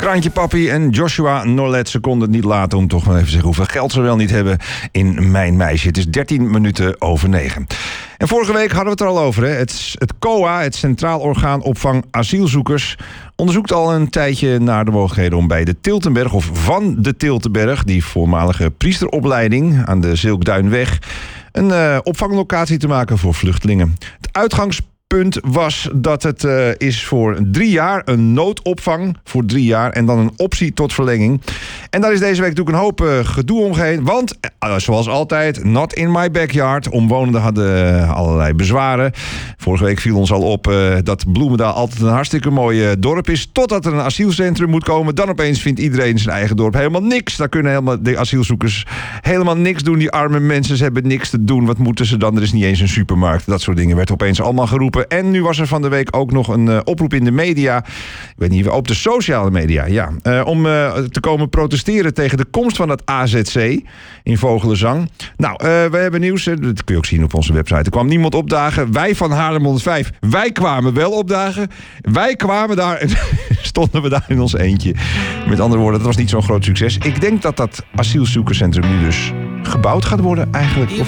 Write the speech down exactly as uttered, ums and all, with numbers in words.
Kraantje Papi en Joshua Nolet. Ze konden het niet laten om toch maar even te zeggen hoeveel geld ze wel niet hebben in Mijn Meisje. Het is dertien minuten over negen. En vorige week hadden we het er al over. Hè? Het, het C O A, het Centraal Orgaan Opvang Asielzoekers, onderzoekt al een tijdje naar de mogelijkheden om bij de Tiltenberg, of van de Tiltenberg, die voormalige priesteropleiding aan de Zilkduinweg, een uh, opvanglocatie te maken voor vluchtelingen. Het uitgangspunt punt was dat het uh, is voor drie jaar een noodopvang voor drie jaar en dan een optie tot verlenging. En daar is deze week natuurlijk een hoop uh, gedoe omheen, want uh, zoals altijd, not in my backyard. Omwonenden hadden uh, allerlei bezwaren. Vorige week viel ons al op uh, dat Bloemendaal altijd een hartstikke mooi uh, dorp is, totdat er een asielcentrum moet komen. Dan opeens vindt iedereen zijn eigen dorp helemaal niks. Daar kunnen helemaal de asielzoekers helemaal niks doen. Die arme mensen, ze hebben niks te doen. Wat moeten ze dan? Er is niet eens een supermarkt. Dat soort dingen werd opeens allemaal geroepen. En nu was er van de week ook nog een uh, oproep in de media. Ik weet niet, op de sociale media, ja. Uh, om uh, te komen protesteren tegen de komst van het A Z C in Vogelenzang. Nou, uh, we hebben nieuws. Dat kun je ook zien op onze website. Er kwam niemand opdagen. Wij van Haarlem honderdvijf, wij kwamen wel opdagen. Wij kwamen daar en stonden we daar in ons eentje. Met andere woorden, dat was niet zo'n groot succes. Ik denk dat dat asielzoekerscentrum nu dus gebouwd gaat worden eigenlijk.